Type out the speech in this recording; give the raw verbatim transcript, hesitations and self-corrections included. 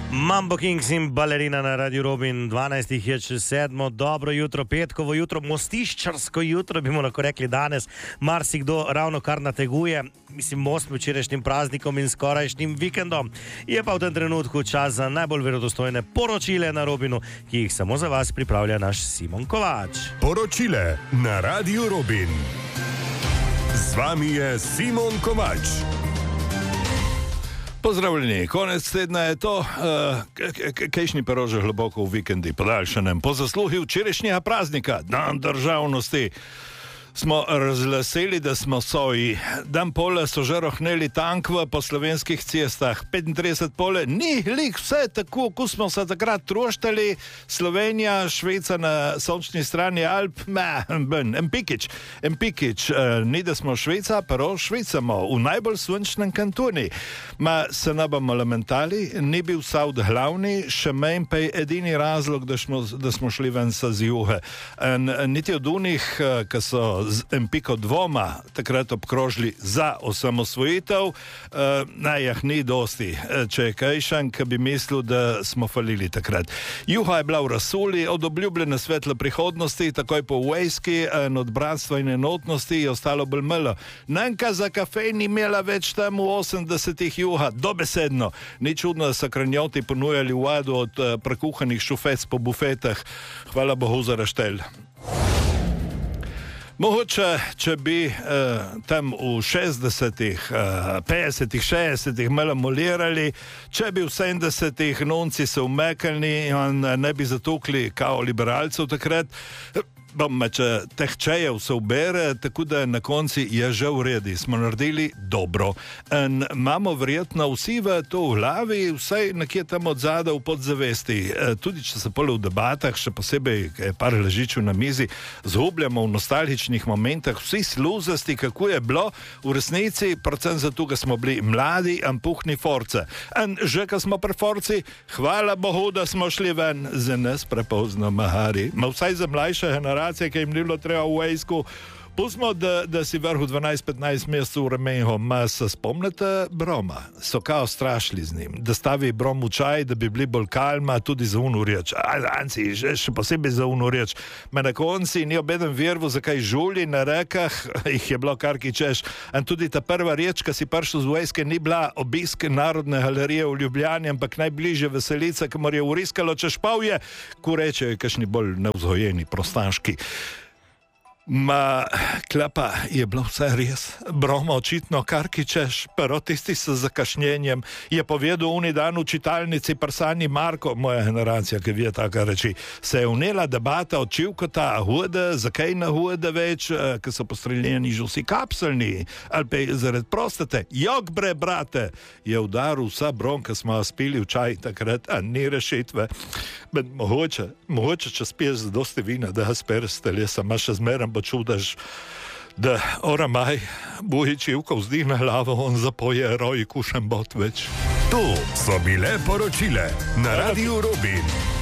Mambo Kings in balerina na Radio Robin, dvanajst je čez sedmo, dobro jutro, petkovo jutro, mostiščarsko jutro, bi mu lahko rekli danes, marsikdo ravno kar nateguje, mislim, most med včerajšnjim praznikom in skorajšnjim vikendom. Je pa v tem trenutku čas za najbolj verodostojne poročile na Robinu, ki jih samo za vas pripravlja naš Simon Kovač. Poročile na Radio Robin. Z vami je Simon Kovač. Pozdravljeni, konec tedna je to, uh, kejšnji perože globoko v vikendi podaljšanem. Po zasluhi včerajšnjega praznika, dan državnosti, smo razglasili, da smo soji. Dan pole so že rohneli tankva po slovenskih cestah. petintrideset pole, ni lik vse tako, ko smo se takrat troštali. Slovenija, Švica na sončni strani Alp, ma, ben, Empikič, Empikič, uh, ni da smo Švica, pero Švicamo, v najbolj sončnem kantoni. Ma se ne bomo lamentali, ni bil Saud glavni, še menj pa je edini razlog, da smo, da smo šli ven sa z juhe. En, niti od unih, uh, ki so z Empiko dvoma takrat obkrožili za osamosvojitev, uh, naj jah ni dosti, če je kajšan, ki bi mislil, da smo falili takrat. Juha je bila v rasuli, od obljubljene svetle prihodnosti, takoj po vojski, od bratstva in enotnosti je ostalo bolj malo. Nanka za kafe ni imela več tam v osemdesetih juha, dobesedno. Ni čudno, da so kranjoti ponujali vadu od uh, prekuhanih šufec po bufetah. Hvala Bohu za raštelj. Mogoče, če bi uh, tam v šestdesetih, uh, petdesetih, šestdesetih malo molirali, če bi v sedemdesetih nonci se umekali in ne bi zatukli kao liberalcev takrat, bom, če teh čejev se ubere, tako da na konci je že v redi. Smo naredili dobro. In imamo verjetno vsi v to v glavi, vsaj nekje tam od zada v podzavesti. E, tudi če se pole v debatah, še posebej, kaj je par ležičev na mizi, zgubljamo v nostalgičnih momentah vsi sluzasti, kako je bilo v resnici, predvsem zato, ker smo bili mladi, ampuhni force. In že, ko smo pri forci, hvala Bohu, da smo šli ven, za nas prepozno, mahari. Ma vsaj za mlajše generacije, ki jim ni bilo treba v vojsku. Pustimo, da, da si vrhu dvanajst petnajst mesecev v remenju, ma se spomnite Broma, so kao strašili z njim, da stavi Brom v čaj, da bi bili bolj kalma, tudi za unu reč, anci, še posebej za unu reč. Ma na konci ni obeden vervu, zakaj žuli na rekah, jih je bilo kar ki češ. In tudi ta prva reč, ki si prišel z vojske, ni bila obisk Narodne galerije v Ljubljani, ampak najbližje veselica, ki mora je uriskalo češpavje, ko reče, kakšni bolj nevzgojeni prostaški. Ma, klapa, je bilo vse res. Broma očitno kar ki češ, pero tisti s zakašnjenjem je povedal uni dan v čitalnici Prsani Marko, moja generacija, ki je taka reči, se je unela debata od čivkota, hude, zakaj na hude več, ki so postreljeni že vsi kapselni, ali pa zaradi prostate. Jok bre, brate, je udaril vsa bron, ki smo spili v čaj takrat, a ni rešitve. Ben, mogoče, mogoče, če spiješ za dosti vina, da spereš telesa, ma še zmeram čudaš, da oramaj Bujič Ivko vzdi na glavo, on zapoje roj kušem bot več. To so bile poročile na Radio Robin.